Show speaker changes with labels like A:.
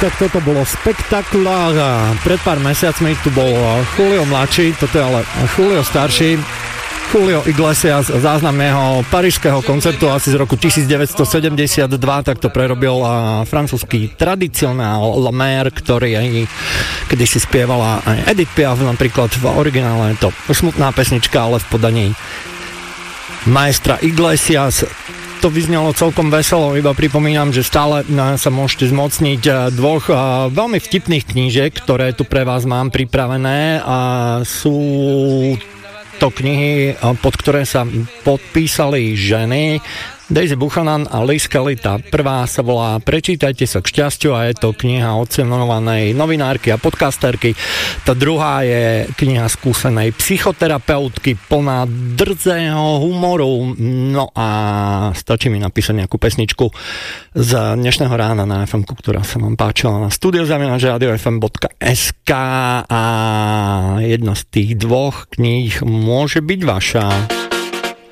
A: tak toto bolo spektakulár. Pred pár mesiacmi tu bol Julio mladší, toto je ale Julio starší. Julio Iglesias, záznam jeho parížského koncertu asi z roku 1972, tak to prerobil francúzsky tradicionál La Mer, ktorý aj kedysi spievala aj Edith Piaf, napríklad v originále je to smutná pesnička, ale v podaní maestra Iglesias. To vyznelo celkom veselo, iba pripomínam, že stále sa môžete zmocniť dvoch veľmi vtipných knížiek, ktoré tu pre vás mám pripravené a sú to knihy, pod ktoré sa podpísali ženy Daisy Buchanan a Liz Kelly. Tá prvá sa volá Prečítajte sa k šťastiu a je to kniha ocenovanej novinárky a podcasterky. Tá druhá je kniha skúsenej psychoterapeutky plná drzého humoru. No a stačí mi napísať nejakú pesničku z dnešného rána na FM-ku, ktorá sa vám páčila na studio@radiofm.sk a jedna z tých dvoch kníh môže byť vaša.